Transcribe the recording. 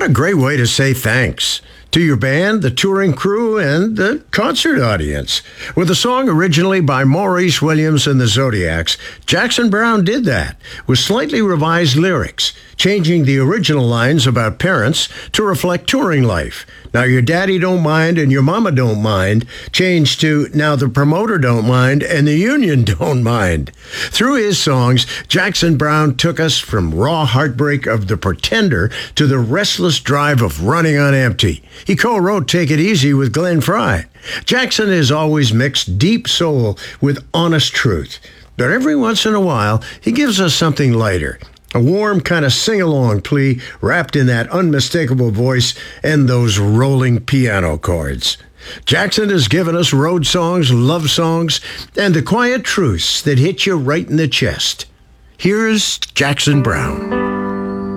a great way to say thanks to your band, the touring crew, and the concert audience. With a song originally by Maurice Williams and the Zodiacs, Jackson Browne did that with slightly revised lyrics, changing the original lines about parents to reflect touring life. Now your daddy don't mind and your mama don't mind changed to now the promoter don't mind and the union don't mind. Through his songs, Jackson Browne took us from raw heartbreak of The Pretender to the restless drive of Running on Empty. He co-wrote Take It Easy with Glenn Frey. Jackson has always mixed deep soul with honest truth. But every once in a while, he gives us something lighter. A warm kind of sing-along plea wrapped in that unmistakable voice and those rolling piano chords. Jackson has given us road songs, love songs, and the quiet truths that hit you right in the chest. Here's Jackson Browne.